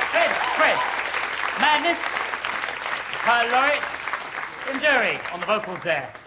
Fred. Madness, Kyle Lorett, and Derry on the vocals there.